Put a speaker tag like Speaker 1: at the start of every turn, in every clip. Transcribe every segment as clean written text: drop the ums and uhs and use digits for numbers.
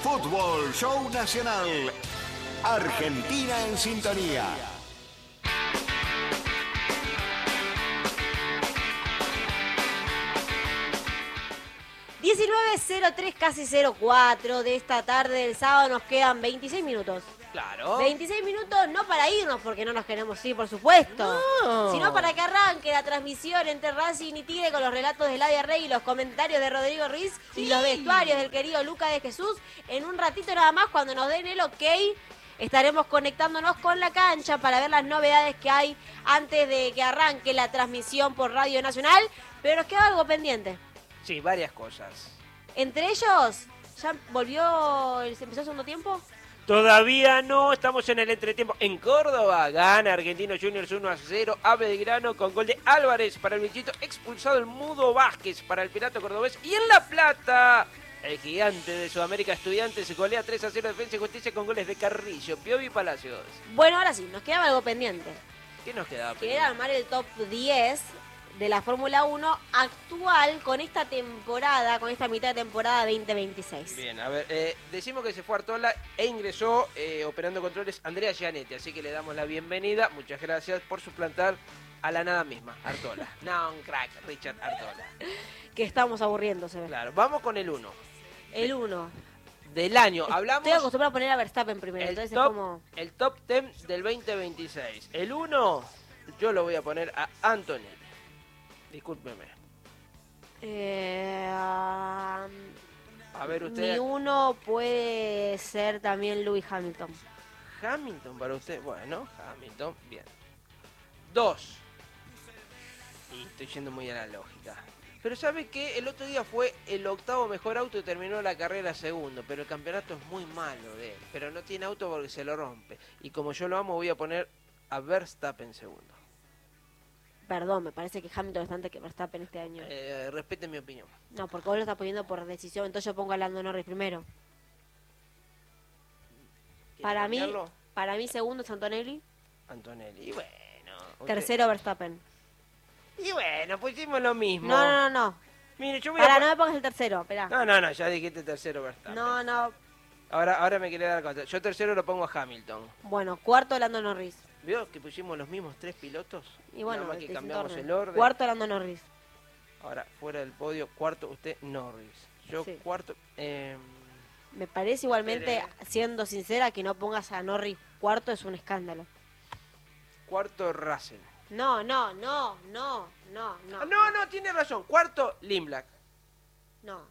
Speaker 1: Fútbol Show Nacional. Argentina en sintonía.
Speaker 2: ...19:03, casi 04 de esta tarde del sábado, nos quedan 26 minutos.
Speaker 3: Claro.
Speaker 2: 26 minutos no para irnos, porque no nos queremos ir, por supuesto.
Speaker 3: No.
Speaker 2: Sino para que arranque la transmisión entre Racing y Tigre con los relatos de Ladia Rey y los comentarios de Rodrigo Ruiz y los vestuarios del querido Luca de Jesús. En un ratito nada más, cuando nos den el ok, estaremos conectándonos con la cancha para ver las novedades que hay antes de que arranque la transmisión por Radio Nacional. Pero nos queda algo pendiente.
Speaker 3: Sí, varias cosas.
Speaker 2: Entre ellos, ¿ya volvió, se empezó el segundo tiempo?
Speaker 3: Todavía no, estamos en el entretiempo. En Córdoba gana Argentinos Juniors 1-0 a Belgrano con gol de Álvarez para el bichito, expulsado el Mudo Vázquez para el Pirato Cordobés. Y en La Plata, el gigante de Sudamérica Estudiantes se golea 3-0 Defensa y Justicia con goles de Carrillo, Piovi y Palacios.
Speaker 2: Bueno, ahora sí, nos quedaba algo pendiente.
Speaker 3: ¿Qué nos quedaba?
Speaker 2: Que era armar el top 10 de la Fórmula 1 actual con esta temporada, con esta mitad de temporada 2026.
Speaker 3: Bien, a ver, decimos que se fue Artola e ingresó operando controles Andrea Gianetti, así que le damos la bienvenida. Muchas gracias por suplantar a la nada misma, Artola. No, un crack, Richard Artola.
Speaker 2: Que estamos aburriendo, se ve.
Speaker 3: Claro, vamos con el 1.
Speaker 2: El 1.
Speaker 3: Del año, hablamos...
Speaker 2: Estoy acostumbrado a poner a Verstappen primero, entonces es como...
Speaker 3: El top 10 del 2026. El 1, yo lo voy a poner a Antonelli. Discúlpeme. A ver usted.
Speaker 2: Mi 1 puede ser también Lewis Hamilton.
Speaker 3: Hamilton para usted. Bueno, Hamilton, bien. 2. Y estoy yendo muy a la lógica. Pero ¿sabe qué? El otro día fue el 8º mejor auto y terminó la carrera segundo. Pero el campeonato es muy malo de él. Pero no tiene auto porque se lo rompe. Y como yo lo amo, voy a poner a Verstappen segundo.
Speaker 2: Perdón, me parece que Hamilton está antes que Verstappen este año.
Speaker 3: Respete mi opinión.
Speaker 2: No, porque vos lo estás poniendo por decisión, entonces yo pongo a Lando Norris primero. Para mí segundo es Antonelli.
Speaker 3: Antonelli, y bueno.
Speaker 2: Tercero Verstappen.
Speaker 3: Y bueno, pues hicimos lo mismo.
Speaker 2: No.
Speaker 3: Mire, yo voy
Speaker 2: Para, no me pongas el tercero, esperá.
Speaker 3: No, ya dijiste tercero Verstappen.
Speaker 2: No.
Speaker 3: Ahora me quiere dar cuenta. Yo tercero lo pongo a Hamilton.
Speaker 2: Bueno, cuarto Lando Norris.
Speaker 3: ¿Vio que pusimos los mismos 3 pilotos?
Speaker 2: Y bueno,
Speaker 3: nada más que cambiamos el orden.
Speaker 2: Cuarto Lando Norris.
Speaker 3: Ahora, fuera del podio, cuarto usted Norris. Yo
Speaker 2: sí.
Speaker 3: Cuarto...
Speaker 2: Me parece igualmente, siendo sincera, que no pongas a Norris cuarto es un escándalo.
Speaker 3: Cuarto Russell.
Speaker 2: No,
Speaker 3: tiene razón. Cuarto Limblak.
Speaker 2: No.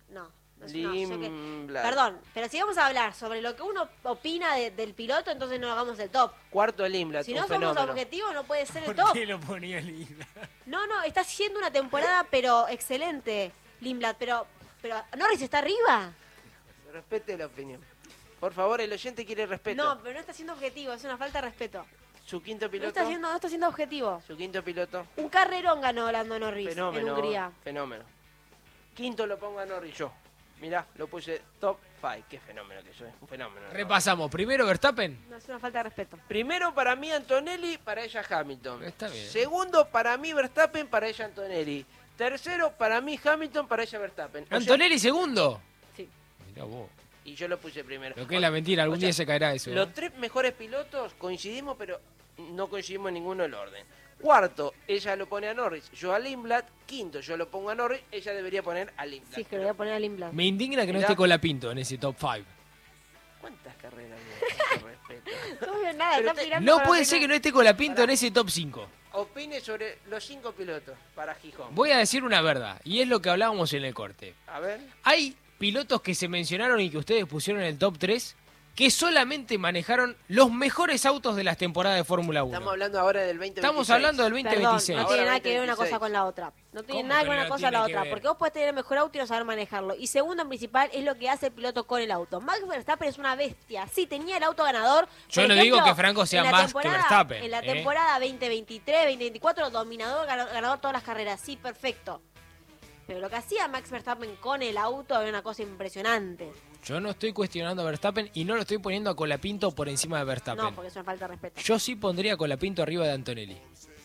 Speaker 3: Perdón,
Speaker 2: pero si vamos a hablar sobre lo que uno opina del piloto, entonces no hagamos el top.
Speaker 3: Cuarto Limblak,
Speaker 2: si no somos
Speaker 3: fenómeno.
Speaker 2: objetivos, no puede ser el
Speaker 4: ¿Por
Speaker 2: top.
Speaker 4: qué lo ponía Limblad?
Speaker 2: No, está haciendo una temporada, pero excelente, Limblad, pero Norris está arriba.
Speaker 3: Respete la opinión. Por favor, el oyente quiere respeto.
Speaker 2: No, pero no está siendo objetivo, es una falta de respeto.
Speaker 3: Su quinto piloto.
Speaker 2: No está siendo objetivo.
Speaker 3: Su quinto piloto.
Speaker 2: Un carrerón ganó Lando Norris en Hungría.
Speaker 3: Fenómeno. Quinto lo pongo a Norris yo. Mirá, lo puse top 5. Qué fenómeno que soy. Un fenómeno.
Speaker 4: Repasamos. Primero Verstappen.
Speaker 2: No, es una falta de respeto.
Speaker 3: Primero para mí Antonelli, para ella Hamilton.
Speaker 4: Está bien.
Speaker 3: Segundo para mí Verstappen, para ella Antonelli. Tercero para mí Hamilton, para ella Verstappen.
Speaker 4: Antonelli segundo.
Speaker 2: Sí.
Speaker 4: Mirá vos.
Speaker 3: Y yo lo puse primero.
Speaker 4: Lo que es la mentira, algún día se caerá eso.
Speaker 3: Los 3 mejores pilotos coincidimos, pero no coincidimos en ninguno del orden. Cuarto, ella lo pone a Norris, yo a Limblad. Quinto, yo lo pongo a Norris, ella debería poner a Limblad.
Speaker 2: Sí, que lo voy a poner a Limblad.
Speaker 4: Me indigna que no
Speaker 3: Mirá.
Speaker 4: esté Colapinto en ese top 5.
Speaker 3: ¿Cuántas carreras hay? Respeto.
Speaker 2: No veo nada,
Speaker 3: Pero
Speaker 2: está tirando
Speaker 4: No
Speaker 2: para
Speaker 4: puede
Speaker 2: la
Speaker 4: ser que
Speaker 2: final.
Speaker 4: no esté Colapinto en ese top 5.
Speaker 3: Opine sobre los 5 pilotos para Gijón.
Speaker 4: Voy a decir una verdad, y es lo que hablábamos en el corte.
Speaker 3: A ver.
Speaker 4: Hay pilotos que se mencionaron y que ustedes pusieron en el top 3 que solamente manejaron los mejores autos de las temporadas de Fórmula 1.
Speaker 3: Estamos hablando ahora del 2026.
Speaker 4: Estamos hablando del
Speaker 2: Perdón,
Speaker 4: 2026.
Speaker 2: no tiene
Speaker 3: Ahora
Speaker 2: nada que ver una
Speaker 3: 2026.
Speaker 2: cosa con la otra. No tiene
Speaker 4: ¿Cómo
Speaker 2: nada que
Speaker 4: que
Speaker 2: ver
Speaker 4: no
Speaker 2: una cosa
Speaker 4: tiene
Speaker 2: con la
Speaker 4: que
Speaker 2: otra.
Speaker 4: ver?
Speaker 2: Porque vos podés tener el mejor auto y no saber manejarlo. Y segundo, en principal, es lo que hace el piloto con el auto. Max Verstappen es una bestia. Sí, tenía el auto ganador.
Speaker 4: Yo
Speaker 2: Por
Speaker 4: no
Speaker 2: ejemplo,
Speaker 4: digo que Franco sea
Speaker 2: en la
Speaker 4: más que
Speaker 2: temporada-
Speaker 4: Verstappen,
Speaker 2: En la
Speaker 4: ¿eh?
Speaker 2: temporada 2023, 2024, dominador, ganador todas las carreras. Sí, perfecto. Pero lo que hacía Max Verstappen con el auto era una cosa impresionante.
Speaker 4: Yo no estoy cuestionando a Verstappen y no lo estoy poniendo a Colapinto por encima de Verstappen.
Speaker 2: No, porque es una falta de respeto.
Speaker 4: Yo sí pondría a Colapinto arriba de Antonelli.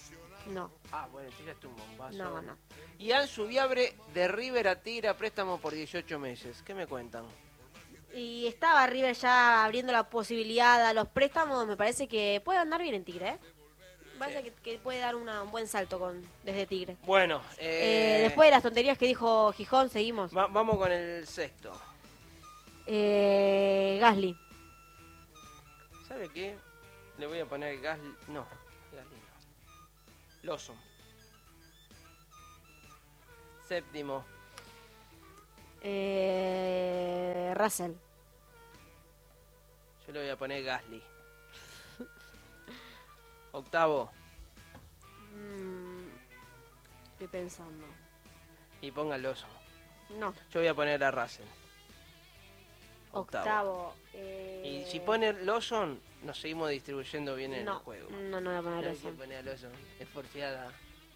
Speaker 2: No,
Speaker 3: Ah, bueno, tiraste un bombazo.
Speaker 2: no.
Speaker 3: Y Ansu Viabre de River a Tigre a préstamo por 18 meses. ¿Qué me cuentan?
Speaker 2: Y estaba River ya abriendo la posibilidad a los préstamos. Me parece que puede andar bien en Tigre, ¿eh? Me parece que puede dar un buen salto desde Tigre.
Speaker 3: Bueno,
Speaker 2: Después de las tonterías que dijo Gijón, seguimos.
Speaker 3: vamos con el sexto.
Speaker 2: Gasly.
Speaker 3: ¿Sabe qué? Le voy a poner Gasly. No, Gasly no. Lawson. Séptimo.
Speaker 2: Russell.
Speaker 3: Yo le voy a poner Gasly. Octavo.
Speaker 2: Estoy pensando.
Speaker 3: Y ponga Lawson.
Speaker 2: No.
Speaker 3: Yo voy a poner a Russell.
Speaker 2: Octavo.
Speaker 3: Y si pone Lawson, nos seguimos distribuyendo bien en el juego.
Speaker 2: No voy a poner
Speaker 3: No hay
Speaker 2: eso.
Speaker 3: que poner a Lawson. Es porfiada.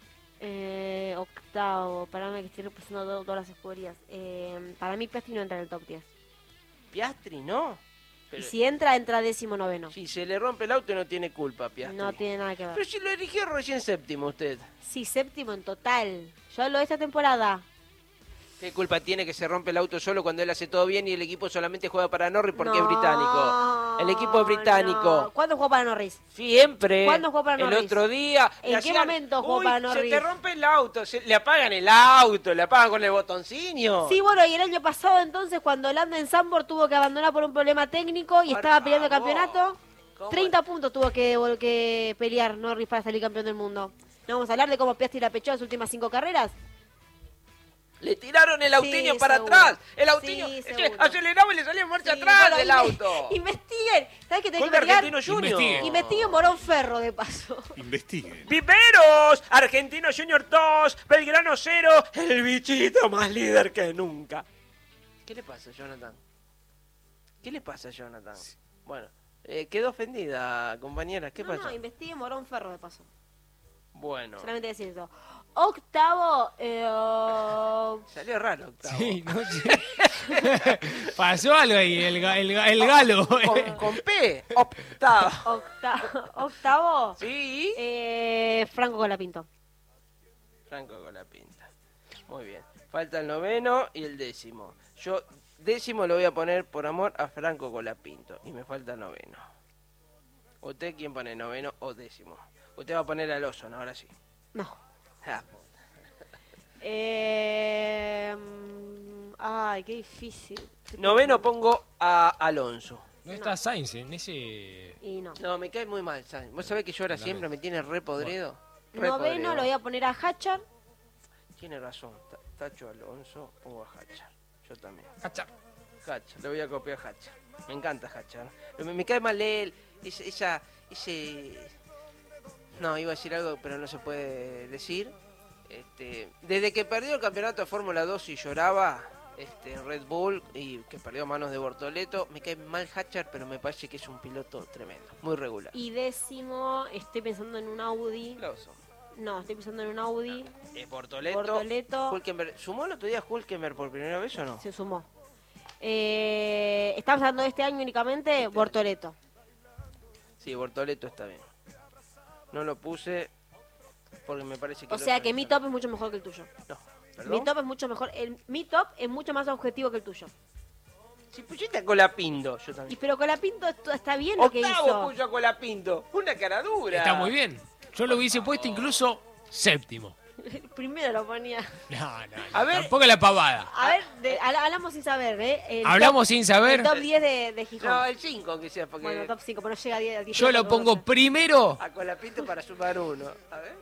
Speaker 2: Octavo. Para mí que estoy repasando todas las escuderías. Para mí Piastri no entra en el top 10.
Speaker 3: Piastri, ¿no?
Speaker 2: Y si entra 19º.
Speaker 3: Si se le rompe el auto no tiene culpa, Piastri.
Speaker 2: No tiene nada que ver.
Speaker 3: Pero si lo eligió recién séptimo usted.
Speaker 2: Sí, séptimo en total. Yo hablo de esta temporada.
Speaker 3: ¿Qué culpa tiene que se rompe el auto solo cuando él hace todo bien y el equipo solamente juega para Norris porque es
Speaker 2: No,
Speaker 3: británico? El equipo es británico.
Speaker 2: no. ¿Cuándo jugó para Norris?
Speaker 3: Siempre.
Speaker 2: ¿Cuándo jugó para Norris?
Speaker 3: El otro día.
Speaker 2: ¿En
Speaker 3: le
Speaker 2: qué
Speaker 3: hacían,
Speaker 2: momento jugó
Speaker 3: "Uy,
Speaker 2: para Norris?"
Speaker 3: Se te rompe el auto. Le apagan el auto, le apagan con el botoncino.
Speaker 2: Sí, bueno, y el año pasado entonces cuando Lando en Zandvoort tuvo que abandonar por un problema técnico y
Speaker 3: Por
Speaker 2: estaba peleando el
Speaker 3: favor.
Speaker 2: campeonato,
Speaker 3: ¿Cómo?
Speaker 2: 30 puntos tuvo que pelear Norris para salir campeón del mundo. ¿No vamos a hablar de cómo Piastri la pechó en sus últimas 5 carreras?
Speaker 3: Le tiraron el autiño
Speaker 2: Sí,
Speaker 3: para
Speaker 2: seguro.
Speaker 3: atrás. El autiño
Speaker 2: Sí,
Speaker 3: che,
Speaker 2: seguro.
Speaker 3: aceleraba y le salía en marcha
Speaker 2: Sí,
Speaker 3: atrás
Speaker 2: bueno,
Speaker 3: del auto.
Speaker 2: Investiguen. ¿Sabes qué tenés
Speaker 3: Gol
Speaker 2: que
Speaker 3: de
Speaker 2: investigar?
Speaker 3: Argentino Junior.
Speaker 4: Investiguen.
Speaker 2: Investiguen Morón Ferro, de paso.
Speaker 1: Investiguen.
Speaker 3: Viveros, Argentino Junior 2, Belgrano 0, el bichito más líder que nunca. ¿Qué le pasa, Jonathan? ¿Qué le pasa, Jonathan? Bueno, quedó ofendida, compañera. ¿Qué pasó?
Speaker 2: No, investiguen Morón Ferro, de paso.
Speaker 3: Bueno,
Speaker 2: Solamente decir eso. Octavo,
Speaker 3: salió raro, octavo.
Speaker 4: Sí, no sé. Pasó algo ahí, el galo.
Speaker 3: Con P, octavo.
Speaker 2: octavo,
Speaker 3: Sí.
Speaker 2: Franco Colapinto.
Speaker 3: Franco con la pinta. Muy bien. Falta el noveno y el décimo. Yo décimo lo voy a poner por amor a Franco Colapinto. Y me falta noveno. ¿Usted quién pone noveno o décimo? Usted va a poner a Lawson, ahora sí.
Speaker 2: No.
Speaker 3: Ah,
Speaker 2: Ay, qué difícil.
Speaker 3: noveno pongo a Alonso.
Speaker 4: No está Sainz en ese...
Speaker 2: Y no.
Speaker 3: No, me cae muy mal, ¿sabes? ¿Vos sabés que yo ahora siempre me tiene re podrido?
Speaker 2: Noveno lo voy a poner a Hatcher.
Speaker 3: Tiene razón. Tacho Alonso, pongo a Hatcher. Yo también.
Speaker 4: Hacha.
Speaker 3: Hatcher, le voy a copiar a Hatcher. Me encanta Hatcher. Me cae mal él, ese... No, iba a decir algo, pero no se puede decir. Desde que perdió el campeonato de Fórmula 2 y lloraba en Red Bull y que perdió a manos de Bortoleto, me cae mal Hatcher, pero me parece que es un piloto tremendo, muy regular.
Speaker 2: Y décimo, estoy pensando en un Audi.
Speaker 3: Lawson.
Speaker 2: No, estoy pensando en un Audi.
Speaker 3: Bortoleto.
Speaker 2: Bortoleto.
Speaker 3: Hülkenberg. ¿Sumó el otro día Hülkenberg por primera vez o no?
Speaker 2: Se sumó. Estamos hablando de este año únicamente, Bortoleto.
Speaker 3: Sí, Bortoleto está bien. No lo puse porque me parece que...
Speaker 2: O sea que mi top es mucho mejor que el tuyo.
Speaker 3: No,
Speaker 2: Mi
Speaker 3: ¿perdón?
Speaker 2: top es mucho mejor. Mi top es mucho más objetivo que el tuyo.
Speaker 3: Si pusiste a Colapinto, yo
Speaker 2: Y
Speaker 3: también.
Speaker 2: pero Colapinto está bien lo que
Speaker 3: Octavo
Speaker 2: hizo.
Speaker 3: puso a Colapinto. Una cara dura.
Speaker 4: Está muy bien. Yo lo hubiese puesto incluso séptimo.
Speaker 2: Primero lo ponía.
Speaker 4: No.
Speaker 3: A ver.
Speaker 4: Tampoco la pavada.
Speaker 2: A ver, hablamos sin saber, ¿eh?
Speaker 4: Hablamos sin saber.
Speaker 2: El top 10 de Gijón.
Speaker 3: No, el 5 que sea, porque...
Speaker 2: Bueno, top 5, pero no llega a 10. a 10
Speaker 4: Yo lo pongo primero.
Speaker 3: A Colapinto para sumar uno. A ver.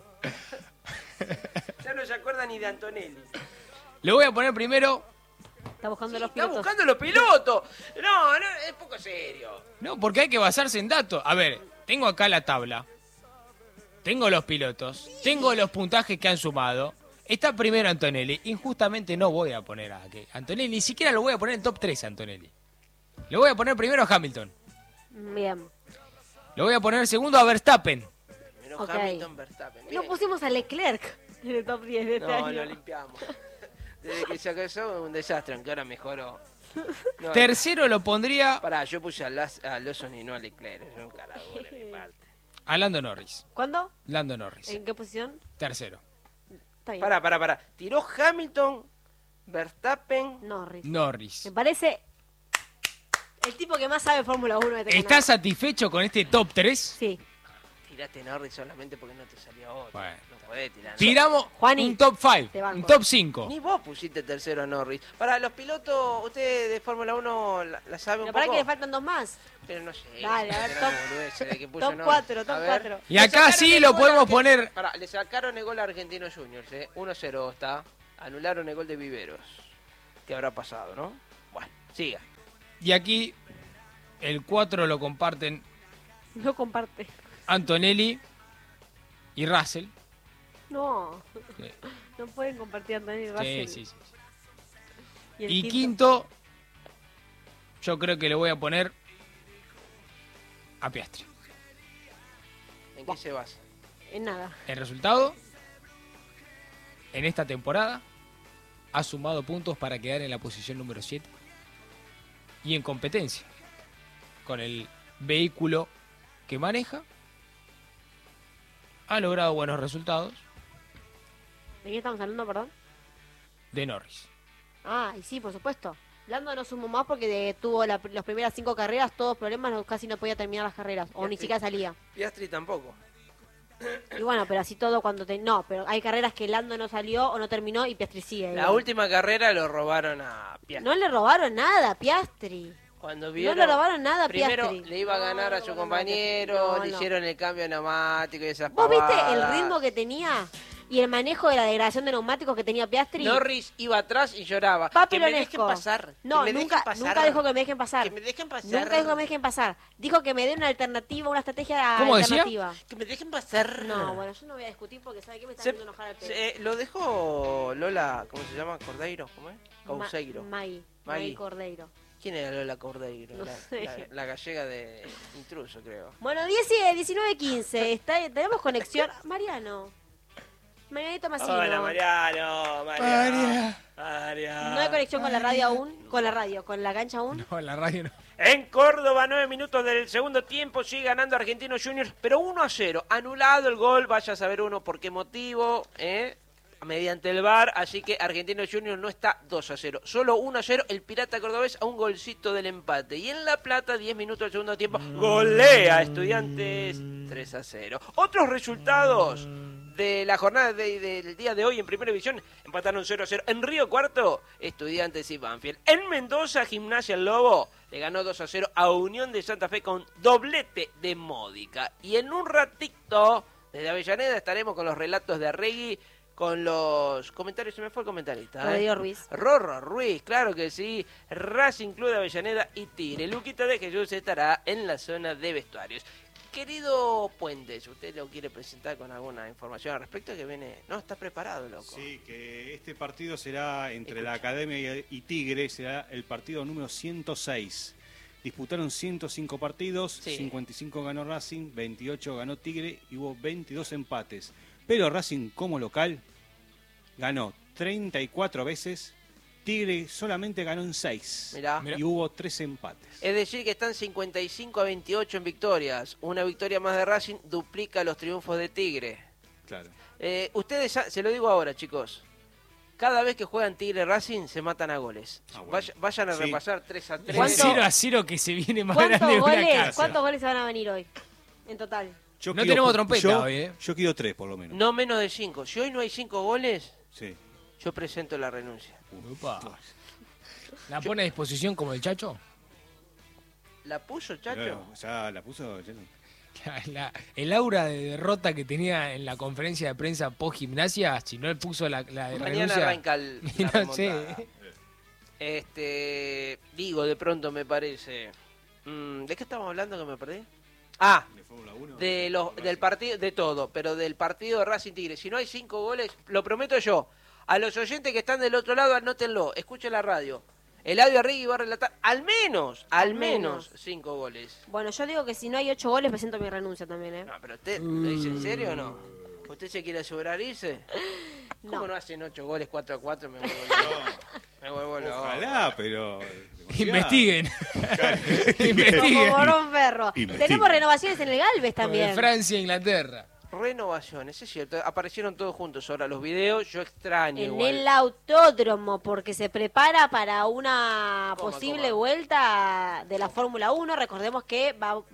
Speaker 3: Ya no se acuerda ni de Antonelli.
Speaker 4: Lo voy a poner primero.
Speaker 2: Está buscando
Speaker 3: Sí,
Speaker 2: los
Speaker 3: está
Speaker 2: pilotos.
Speaker 3: buscando los pilotos. No, es poco serio.
Speaker 4: No, porque hay que basarse en datos. A ver, tengo acá la tabla. Tengo los pilotos. Tengo los puntajes que han sumado. Está primero Antonelli. Injustamente no voy a poner a que Antonelli. Ni siquiera lo voy a poner en top 3 Antonelli. Lo voy a poner primero a Hamilton.
Speaker 2: Bien.
Speaker 4: Lo voy a poner segundo a Verstappen.
Speaker 3: Menos
Speaker 2: Ok.
Speaker 3: Hamilton, Verstappen.
Speaker 2: No
Speaker 3: Bien.
Speaker 2: pusimos a Leclerc en el top 10 de este
Speaker 3: No,
Speaker 2: año.
Speaker 3: lo limpiamos. Desde que se casó un desastre, aunque ahora mejoró. No,
Speaker 4: Tercero lo pondría
Speaker 3: pará, yo puse a Lawson y no a Leclerc. Es un caradura de mi parte.
Speaker 4: a Lando Norris.
Speaker 2: ¿Cuándo?
Speaker 4: Lando Norris.
Speaker 2: ¿En qué posición?
Speaker 4: Tercero.
Speaker 2: Está bien.
Speaker 3: Pará. Tiró Hamilton, Verstappen.
Speaker 2: Norris.
Speaker 4: Norris.
Speaker 2: Me parece El tipo que más sabe Fórmula 1 de este
Speaker 4: ¿Estás satisfecho con este top 3?
Speaker 2: Sí.
Speaker 3: Tiraste Norris solamente porque no te salió otro.
Speaker 4: Bueno.
Speaker 3: No podés tirar.
Speaker 4: Tiramos
Speaker 2: Juani,
Speaker 4: un top 5,
Speaker 2: te banco.
Speaker 4: un top 5.
Speaker 3: Ni vos pusiste tercero a Norris. Para los pilotos, ustedes de Fórmula 1 la saben
Speaker 2: Pero
Speaker 3: un
Speaker 2: para
Speaker 3: poco.
Speaker 2: que le faltan 2 más.
Speaker 3: Pero no sé.
Speaker 2: Dale, a ver,
Speaker 3: era
Speaker 2: top-
Speaker 3: una boludez la que puso
Speaker 2: Top
Speaker 3: Norris.
Speaker 2: 4, top
Speaker 3: A ver.
Speaker 2: 4.
Speaker 4: Y
Speaker 3: Le
Speaker 4: acá
Speaker 3: sacaron
Speaker 4: sí
Speaker 3: el
Speaker 4: lo
Speaker 3: gol
Speaker 4: podemos
Speaker 3: a
Speaker 4: poner.
Speaker 3: Pará, le sacaron el gol a Argentinos Juniors, 1-0 está. Anularon el gol de Viveros. ¿Qué habrá pasado, no? Bueno, siga.
Speaker 4: Y aquí el 4 lo comparten
Speaker 2: No comparte.
Speaker 4: Antonelli y Russell.
Speaker 2: No.
Speaker 4: Sí.
Speaker 2: No pueden compartir Antonio y Russell.
Speaker 4: Sí, sí, sí.
Speaker 2: el
Speaker 4: Y quinto, yo creo que le voy a poner a Piastri.
Speaker 3: ¿En qué se basa?
Speaker 2: En nada.
Speaker 4: El resultado, en esta temporada, ha sumado puntos para quedar en la posición número 7 y en competencia con el vehículo que maneja. Ha logrado buenos resultados
Speaker 2: ¿De qué estamos hablando, perdón?
Speaker 4: de Norris.
Speaker 2: Ah, y sí, por supuesto. Lando no sumó más porque tuvo las primeras 5 carreras, todos problemas, casi no podía terminar las carreras. O ni siquiera salía.
Speaker 3: Piastri tampoco.
Speaker 2: Y bueno, pero así todo cuando no, pero hay carreras que Lando no salió o no terminó y Piastri sigue.
Speaker 3: La
Speaker 2: igual.
Speaker 3: última carrera lo robaron a Piastri.
Speaker 2: No le robaron nada a Piastri.
Speaker 3: Cuando
Speaker 2: No
Speaker 3: vieron,
Speaker 2: le robaron nada a
Speaker 3: primero
Speaker 2: Piastri.
Speaker 3: le iba a
Speaker 2: No,
Speaker 3: ganar
Speaker 2: no
Speaker 3: a su
Speaker 2: robaron nada a Piastri.
Speaker 3: compañero,
Speaker 2: No,
Speaker 3: le
Speaker 2: no.
Speaker 3: hicieron el cambio de neumático y esas
Speaker 2: ¿Vos viste el
Speaker 3: pavadas.
Speaker 2: ritmo que tenía y el manejo de la degradación de neumáticos que tenía Piastri?
Speaker 3: Norris iba atrás y lloraba. Que me dejen
Speaker 2: Papelonesco.
Speaker 3: pasar.
Speaker 2: No,
Speaker 3: que me
Speaker 2: nunca,
Speaker 3: dejen pasar.
Speaker 2: nunca dijo que me dejen pasar.
Speaker 3: Que me dejen pasar.
Speaker 2: Nunca dijo que me dejen pasar. Dijo que me den una alternativa, una estrategia
Speaker 4: ¿Cómo decía?
Speaker 2: alternativa.
Speaker 3: Que me dejen pasar.
Speaker 2: No, bueno, yo no voy a discutir porque sabe que me está
Speaker 3: Se-
Speaker 2: haciendo enojar al pedo.
Speaker 3: lo dejó Lola, ¿cómo se llama? Cordeiro, ¿cómo es? Causeiro.
Speaker 2: Maggie
Speaker 3: Maggie.
Speaker 2: Cordeiro.
Speaker 3: ¿Quién era Lola Cordeiro?
Speaker 2: No
Speaker 3: la,
Speaker 2: sé.
Speaker 3: la gallega de Intruso, creo.
Speaker 2: Bueno, 19:15. Tenemos conexión. Mariano. Marianito Massino.
Speaker 3: Mariano.
Speaker 2: No hay conexión con la radio aún. Con la radio, con la cancha aún.
Speaker 4: No, la radio no.
Speaker 3: En Córdoba, 9 minutos del segundo tiempo, sigue ganando Argentinos Juniors, pero 1-0. Anulado el gol, vaya a saber uno por qué motivo, mediante el VAR, así que Argentinos Juniors no está 2-0, solo 1-0, el Pirata Cordobés a un golcito del empate. Y en La Plata, 10 minutos del segundo tiempo, golea a Estudiantes 3-0. Otros resultados de la jornada del día de hoy en Primera División, empataron 0-0. En Río Cuarto, Estudiantes y Banfield. En Mendoza, Gimnasia El Lobo le ganó 2-0 a Unión de Santa Fe con doblete de Módica. Y en un ratito, desde Avellaneda, estaremos con los relatos de Arregui, con los comentarios, se me fue el comentarista.
Speaker 2: Rodrigo Ruiz.
Speaker 3: Rorro Ruiz, claro que sí. Racing Club de Avellaneda y Tigre. Luquita de Jesús estará en la zona de vestuarios. Querido Puentes, ¿usted lo quiere presentar con alguna información al respecto? Que viene... No, está preparado, loco.
Speaker 5: Sí, que este partido será entre la Academia y Tigre, será el partido número 106. Disputaron 105 partidos,
Speaker 3: Sí.
Speaker 5: 55 ganó Racing, 28 ganó Tigre y hubo 22 empates. Pero Racing como local ganó 34 veces, Tigre solamente ganó en 6.
Speaker 3: Mirá.
Speaker 5: Y hubo 3 empates.
Speaker 3: Es decir, que están 55-28 en victorias. Una victoria más de Racing duplica los triunfos de Tigre.
Speaker 5: Claro.
Speaker 3: Ustedes, se lo digo ahora, chicos. Cada vez que juegan Tigre Racing se matan a goles.
Speaker 5: Ah, bueno.
Speaker 3: Vayan a
Speaker 5: Sí.
Speaker 3: repasar 3-3.
Speaker 4: Un
Speaker 2: ¿Cuánto?
Speaker 4: 0-0 que se viene más grande de una casa.
Speaker 2: ¿Cuántos goles se van a venir hoy? En total.
Speaker 5: Yo
Speaker 4: No tenemos trompeta hoy, ¿eh?
Speaker 5: Yo quiero 3 por lo menos.
Speaker 3: No menos de 5. Si hoy no hay 5 goles,
Speaker 5: Sí.
Speaker 3: yo presento la renuncia.
Speaker 4: Upa. ¿La pone a disposición como el Chacho?
Speaker 3: ¿La puso, Chacho?
Speaker 5: Claro, ya la puso. ya no.
Speaker 4: El aura de derrota que tenía en la conferencia de prensa post gimnasia, si no él puso la
Speaker 3: Mañana
Speaker 4: renuncia.
Speaker 3: arranca la
Speaker 4: No sé.
Speaker 3: remontada. Digo, de pronto me parece. ¿De qué estamos hablando que me perdí? Ah,
Speaker 5: ¿De Fórmula 1?
Speaker 3: del partido, de todo, pero del partido de Racing Tigre. Si no hay 5 goles, lo prometo yo. A los oyentes que están del otro lado, anótenlo, escuchen la radio. Eladio Arregui va a relatar al menos 5 goles.
Speaker 2: Bueno, yo digo que si no hay 8 goles presento mi renuncia también, ¿eh?
Speaker 3: No, pero usted, ¿lo dice en serio o no? ¿Usted se quiere asegurar irse? ¿Cómo
Speaker 2: No.
Speaker 3: no hacen 8 goles 4-4? Me vuelvo loco. Me vuelvo loco.
Speaker 5: Ojalá, pero... demasiado.
Speaker 4: Investiguen.
Speaker 2: Como
Speaker 4: Investiguen.
Speaker 2: Morón Ferro.
Speaker 5: Investiguen.
Speaker 2: Tenemos renovaciones en el Galvez
Speaker 4: De
Speaker 2: también.
Speaker 4: Francia e Inglaterra.
Speaker 3: renovaciones, es cierto, aparecieron todos juntos ahora los videos, yo extraño
Speaker 2: En
Speaker 3: igual.
Speaker 2: el autódromo, porque se prepara para una posible
Speaker 3: coma.
Speaker 2: vuelta de la Fórmula 1. Recordemos que va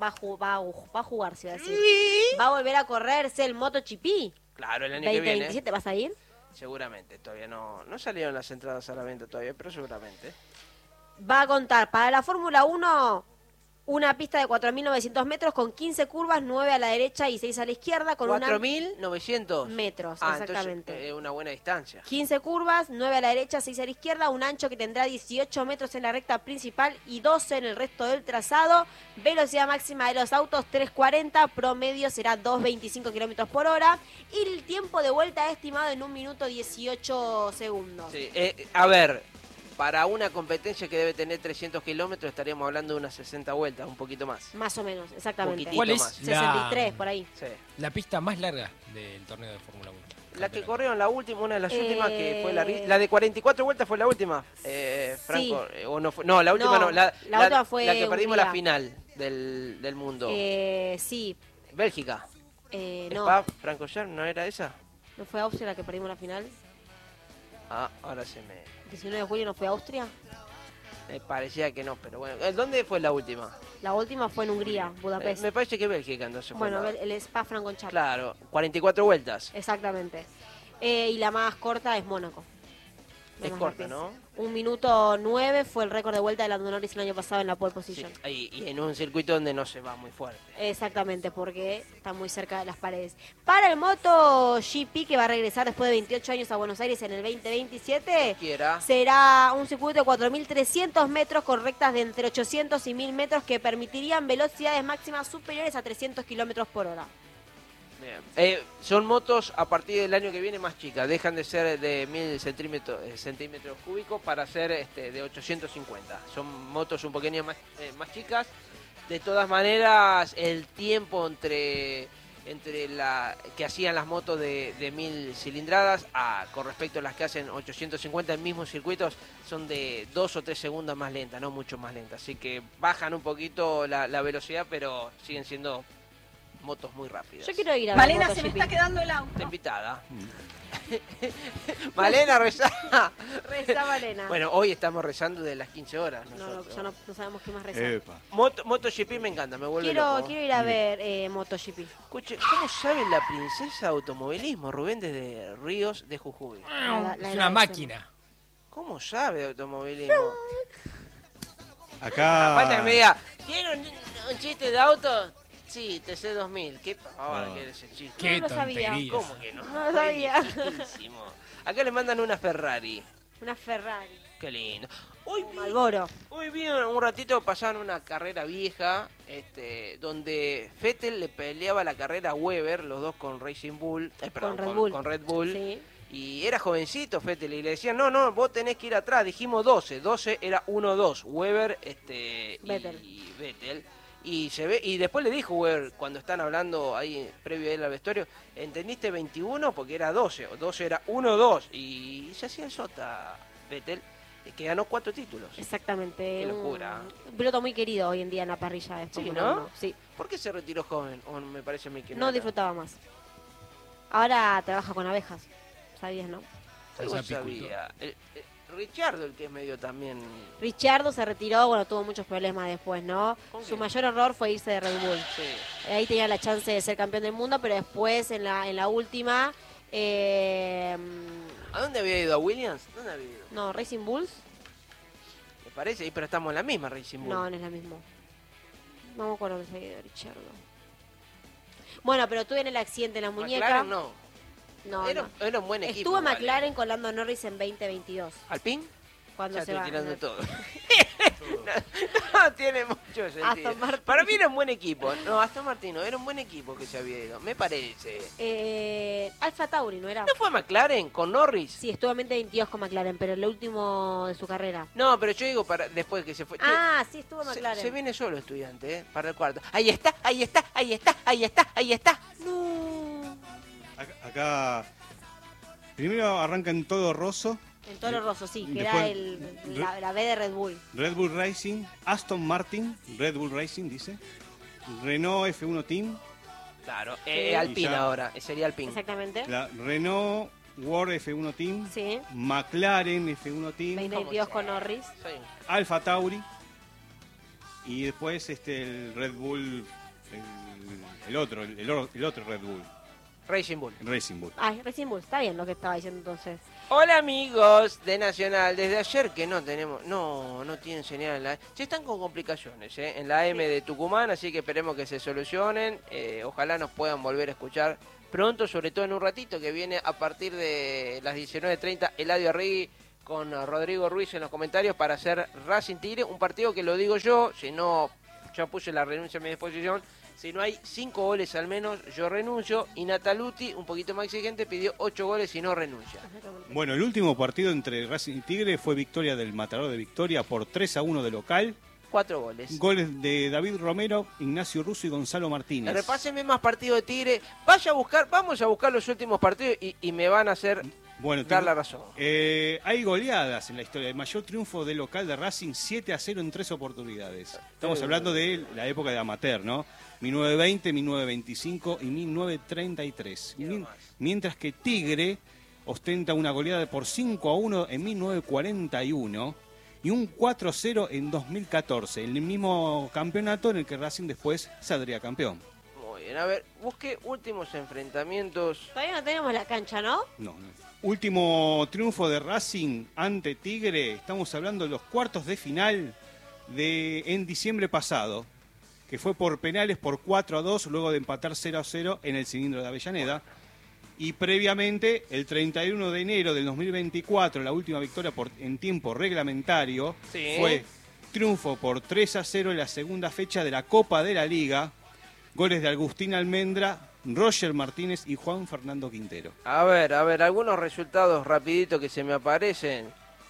Speaker 2: a jugar, se va a decir. Va a volver a correrse el MotoGP
Speaker 3: Claro, el año que viene.
Speaker 2: 2027. ¿Vas a ir?
Speaker 3: Seguramente, todavía no salieron las entradas a la venta todavía, pero seguramente.
Speaker 2: Va a contar para la Fórmula 1 una pista de 4.900 metros con 15 curvas, 9 a la derecha y 6 a la izquierda, con
Speaker 3: 4.900
Speaker 2: metros,
Speaker 3: Entonces,
Speaker 2: exactamente.
Speaker 3: una buena distancia.
Speaker 2: 15 curvas, 9 a la derecha, 6 a la izquierda, un ancho que tendrá 18 metros en la recta principal y 12 en el resto del trazado. Velocidad máxima de los autos 340, promedio será 2.25 kilómetros por hora y el tiempo de vuelta estimado en 1 minuto 18 segundos.
Speaker 3: Sí, a ver, para una competencia que debe tener 300 kilómetros estaríamos hablando de unas 60 vueltas, un poquito más.
Speaker 2: Más o menos, exactamente.
Speaker 3: Poquitito
Speaker 4: ¿Cuál es
Speaker 3: más.
Speaker 2: 63 por ahí.
Speaker 3: Sí.
Speaker 4: la pista más larga del torneo de Fórmula 1?
Speaker 3: La que corrieron la última, una de las últimas que fue la de 44 vueltas fue la última. Franco, o no fue, no, la última
Speaker 2: No,
Speaker 3: no, la
Speaker 2: última fue
Speaker 3: la que perdimos
Speaker 2: Hungría.
Speaker 3: la final del mundo.
Speaker 2: Sí,
Speaker 3: Bélgica.
Speaker 2: no,
Speaker 3: Spa, Franco ¿no era esa?
Speaker 2: ¿no fue Austria la que perdimos la final?
Speaker 3: Ah, ahora se me
Speaker 2: 19 de julio no fue Austria.
Speaker 3: parecía que no, pero bueno. ¿Dónde fue la última?
Speaker 2: La última fue en Hungría, Budapest.
Speaker 3: Me parece que Bélgica entonces fue.
Speaker 2: Bueno,
Speaker 3: la-
Speaker 2: el Spa-Francorchamps.
Speaker 3: Claro, 44 vueltas.
Speaker 2: Exactamente. Y la más corta es Mónaco. La
Speaker 3: Es
Speaker 2: más
Speaker 3: corta,
Speaker 2: rápida.
Speaker 3: ¿no?
Speaker 2: 1 minuto 9 fue el récord de vuelta de Lando Norris el año pasado en la pole
Speaker 3: Sí,
Speaker 2: position.
Speaker 3: y en un circuito donde no se va muy fuerte.
Speaker 2: Exactamente, porque está muy cerca de las paredes. Para el MotoGP, que va a regresar después de 28 años a Buenos Aires en el 2027,
Speaker 3: Quiera.
Speaker 2: será un circuito de 4.300 metros con rectas de entre 800 y 1.000 metros que permitirían velocidades máximas superiores a 300 kilómetros por hora.
Speaker 3: Bien. Son motos a partir del año que viene más chicas, dejan de ser de 1.000 centímetros cúbicos para ser de 850. Son motos un poquito más chicas. De todas maneras, el tiempo entre la que hacían las motos de 1.000 cilindradas con respecto a las que hacen 850 en mismos circuitos son de 2 o 3 segundos más lentas, no mucho más lentas. Así que bajan un poquito la velocidad, pero siguen siendo motos muy rápidas.
Speaker 2: Yo quiero ir a ver
Speaker 6: Malena, se me
Speaker 2: MotoGP.
Speaker 6: está quedando el
Speaker 3: Está
Speaker 6: auto.
Speaker 3: invitada. Malena, rezá.
Speaker 2: Reza Malena.
Speaker 3: Bueno, hoy estamos rezando de las 15 horas.
Speaker 2: no,
Speaker 3: nosotros.
Speaker 2: ya no sabemos qué más rezar.
Speaker 5: Epa.
Speaker 3: MotoGP me encanta, me vuelve loco.
Speaker 2: Quiero ir a ver MotoGP.
Speaker 3: Escuche, ¿cómo sabe la princesa de automovilismo, Rubén, desde Ríos de Jujuy?
Speaker 2: La
Speaker 4: Es
Speaker 2: de
Speaker 4: una
Speaker 2: la
Speaker 4: máquina.
Speaker 3: ¿Cómo sabe de automovilismo? Aparte
Speaker 5: Acá.
Speaker 3: me diga, ¿tiene un chiste de auto? Sí, TC2000. ¿Qué pavada
Speaker 5: No.
Speaker 3: que era ese chiste?
Speaker 4: Qué
Speaker 2: lo sabía.
Speaker 4: tontería.
Speaker 3: ¿Cómo que no?
Speaker 2: No lo sabía.
Speaker 3: Buenísimo. Acá le mandan una Ferrari.
Speaker 2: Una Ferrari.
Speaker 3: Qué lindo. Hoy
Speaker 2: Un
Speaker 3: vi,
Speaker 2: Marlboro.
Speaker 3: hoy vi un ratito pasaban una carrera vieja, donde Vettel le peleaba la carrera a Weber, los dos con Racing Bull, perdón,
Speaker 2: Red Bull.
Speaker 3: con Red Bull.
Speaker 2: Sí.
Speaker 3: Y era jovencito Vettel y le decían, no, vos tenés que ir atrás. Dijimos 12 era 1-2, Weber
Speaker 2: Vettel.
Speaker 3: y Vettel. Y se ve, y después le dijo Weber, cuando están hablando ahí previo a ir al vestuario, ¿entendiste 21? Porque era 12, o 12 era 1-2. Y se hacía el sota Vettel, que ganó 4 títulos.
Speaker 2: Exactamente.
Speaker 3: Qué locura.
Speaker 2: Un piloto muy querido hoy en día en la parrilla de
Speaker 3: Sí,
Speaker 2: Fórmula
Speaker 3: ¿no?
Speaker 2: 1. Sí.
Speaker 3: ¿Por qué se retiró joven? O me parece a mí que
Speaker 2: No
Speaker 3: era.
Speaker 2: disfrutaba más. Ahora trabaja con abejas. ¿Sabías, no?
Speaker 3: Algo
Speaker 4: Es apicultor.
Speaker 3: sabía. Richardo, el que es medio también...
Speaker 2: Richardo se retiró, bueno, tuvo muchos problemas después, ¿no?
Speaker 3: ¿Con
Speaker 2: Su
Speaker 3: quién?
Speaker 2: mayor error fue irse de Red Bull.
Speaker 3: Sí.
Speaker 2: Ahí tenía la chance de ser campeón del mundo, pero después en la última...
Speaker 3: ¿A dónde había ido? ¿A Williams? ¿Dónde había ido?
Speaker 2: no, Racing Bulls.
Speaker 3: Me parece, pero estamos en la misma Racing Bull.
Speaker 2: No, no es la misma. No me acuerdo que se había ido Richardo. Bueno, pero tuve en el accidente en la muñeca.
Speaker 3: McLaren no.
Speaker 2: No,
Speaker 3: era,
Speaker 2: no.
Speaker 3: era un buen equipo.
Speaker 2: Estuvo
Speaker 3: vale.
Speaker 2: McLaren con Lando Norris en 2022.
Speaker 3: ¿Alpine?
Speaker 2: Cuando
Speaker 3: Ya
Speaker 2: se
Speaker 3: estoy
Speaker 2: va.
Speaker 3: tirando
Speaker 2: no.
Speaker 3: todo. no, tiene mucho sentido.
Speaker 2: Aston Martin.
Speaker 3: Para mí era un buen equipo. No, Aston Martin no, era un buen equipo que se había ido. Me parece.
Speaker 2: Alfa Tauri, ¿no era?
Speaker 3: ¿No fue McLaren con Norris?
Speaker 2: Sí, estuvo en 2022 con McLaren, pero el último de su carrera.
Speaker 3: No, pero yo digo para después que se fue. Che,
Speaker 2: Ah, sí, estuvo
Speaker 3: se,
Speaker 2: McLaren.
Speaker 3: se viene solo estudiante, para el cuarto. Ahí está, ahí está, ahí está, ahí está, ahí está. No.
Speaker 5: Acá. Primero arranca en todo Rosso,
Speaker 2: En Toro Rosso, sí, que
Speaker 5: Después-
Speaker 2: era la B de Red Bull.
Speaker 5: Red Bull Racing, Aston Martin, Red Bull Racing dice, Renault F1 Team,
Speaker 3: Claro,
Speaker 2: Sí.
Speaker 3: Alpine
Speaker 5: Y ya-
Speaker 3: ahora, sería Alpine.
Speaker 2: Exactamente.
Speaker 5: La Renault World F1 Team,
Speaker 2: Sí.
Speaker 5: McLaren F1 Team,
Speaker 2: 2022 con Norris.
Speaker 3: Sí.
Speaker 5: Alfa Tauri y después el Red Bull, el otro Red Bull,
Speaker 3: Racing Bull.
Speaker 5: Racing Bull.
Speaker 2: Ay, recién Bull. Está bien lo que estaba diciendo entonces.
Speaker 3: Hola amigos de Nacional, desde ayer que no tenemos, no tienen señal en la... Se están con complicaciones en la M de Tucumán, así que esperemos que se solucionen, ojalá nos puedan volver a escuchar pronto, sobre todo en un ratito que viene a partir de las 19:30 Eladio Arregui con Rodrigo Ruiz en los comentarios para hacer Racing Tigre, un partido que lo digo yo, si no, ya puse la renuncia a mi disposición. Si no hay 5 goles al menos, yo renuncio. Y Nataluti, un poquito más exigente, pidió 8 goles y no renuncia.
Speaker 5: Bueno, el último partido entre Racing y Tigre fue victoria del Matador de Victoria por 3-1 de local.
Speaker 3: 4 goles.
Speaker 5: Goles de David Romero, Ignacio Russo y Gonzalo Martínez.
Speaker 3: Repáseme más partidos de Tigre. Vamos a buscar los últimos partidos y me van a hacer
Speaker 5: Bueno,
Speaker 3: dar la razón.
Speaker 5: hay goleadas en la historia. El mayor triunfo del local de Racing, 7-0 en 3 oportunidades. Estamos hablando de la época de amateur, ¿no? 1920, 1925 y 1933. Mientras que Tigre ostenta una goleada por 5-1 en 1941 y un 4-0 en 2014. El mismo campeonato en el que Racing después saldría campeón.
Speaker 3: Muy bien, a ver, busque últimos enfrentamientos.
Speaker 2: Todavía no tenemos la cancha, ¿no?
Speaker 5: No. Último triunfo de Racing ante Tigre. Estamos hablando de los cuartos de final en diciembre pasado, que fue por penales por 4-2, luego de empatar 0-0 en el cilindro de Avellaneda. Y previamente, el 31 de enero del 2024, la última victoria en tiempo reglamentario,
Speaker 3: Sí.
Speaker 5: fue triunfo por 3-0 en la segunda fecha de la Copa de la Liga. Goles de Agustín Almendra, Roger Martínez y Juan Fernando Quintero.
Speaker 3: A ver, algunos resultados rapidito que se me aparecen.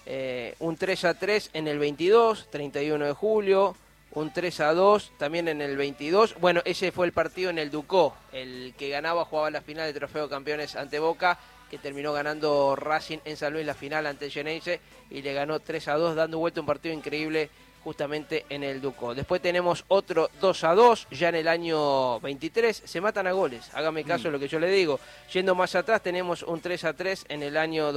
Speaker 3: Un 3-3 en el 22, 31 de julio. Un 3-2 también en el 22. Bueno, ese fue el partido en el Ducó. El que ganaba jugaba la final del Trofeo de Campeones ante Boca, que terminó ganando Racing en San Luis la final ante el Geneise y le ganó 3-2, dando vuelta un partido increíble justamente en el Ducó. Después tenemos otro 2-2 ya en el año 23. Se matan a goles, hágame caso de lo que yo le digo. Yendo más atrás tenemos un 3-3 en el año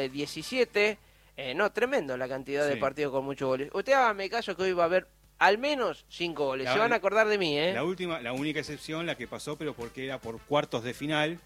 Speaker 3: 2017. Tremendo la cantidad de
Speaker 5: Sí.
Speaker 3: partidos con muchos goles. Usted hágame caso que hoy va a haber al menos 5 goles. Se van a acordar de mí, ¿eh?
Speaker 5: La única excepción, la que pasó, pero porque era por cuartos de final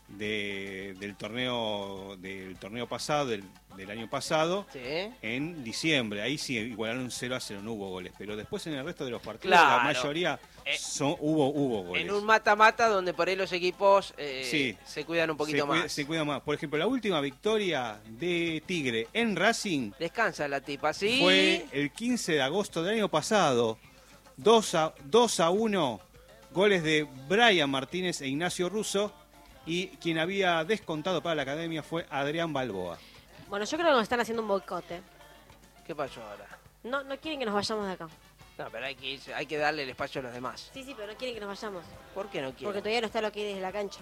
Speaker 5: del torneo pasado, del año pasado,
Speaker 3: Sí.
Speaker 5: en diciembre. Ahí sí igualaron 0-0, no hubo goles. Pero después en el resto de los partidos,
Speaker 3: Claro.
Speaker 5: la mayoría hubo goles.
Speaker 3: En un mata-mata donde por ahí los equipos
Speaker 5: Sí.
Speaker 3: se cuidan un poquito más.
Speaker 5: Se cuida más. Por ejemplo, la última victoria de Tigre en Racing
Speaker 3: Descansa la tipa, ¿sí?
Speaker 5: fue el 15 de agosto del año pasado. 2-1, goles de Brian Martínez e Ignacio Russo. Y quien había descontado para la academia fue Adrián Balboa.
Speaker 2: Bueno, yo creo que nos están haciendo un boicote.
Speaker 3: ¿Qué pasó ahora?
Speaker 2: No quieren que nos vayamos de acá.
Speaker 3: No, pero hay que darle el espacio a los demás.
Speaker 2: Sí, pero no quieren que nos vayamos.
Speaker 3: ¿Por qué no quieren?
Speaker 2: Porque todavía no está lo que hay desde la cancha.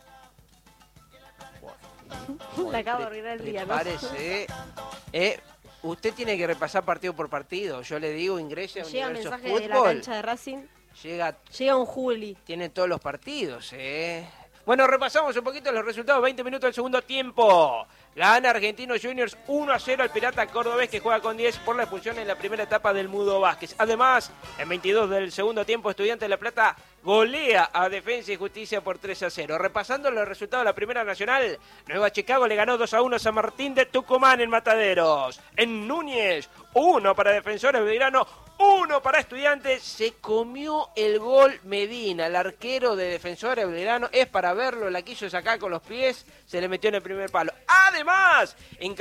Speaker 3: Bueno,
Speaker 2: Te acabo de arruinar el día, ¿no?
Speaker 3: Parece. Usted tiene que repasar partido por partido. Yo le digo, ingrese a
Speaker 2: Llega un
Speaker 3: Universo
Speaker 2: mensaje de la
Speaker 3: Fútbol.
Speaker 2: cancha de Racing.
Speaker 3: Llega
Speaker 2: Un Juli.
Speaker 3: tiene todos los partidos, Bueno, repasamos un poquito los resultados. 20 minutos del segundo tiempo. Gana Argentinos Juniors 1-0 al Pirata Cordobés, que juega con 10 por la expulsión en la primera etapa del Mudo Vázquez. Además, en 22 del segundo tiempo, Estudiantes de La Plata golea a Defensa y Justicia por 3-0. Repasando los resultados de la Primera Nacional, Nueva Chicago le ganó 2-1 a San Martín de Tucumán en Mataderos. En Núñez, 1 para Defensores Belgrano, 1 para Estudiantes. Se comió el gol Medina, el arquero de Defensores Belgrano. Es para verlo, la quiso sacar con los pies, se le metió en el primer palo. Además, en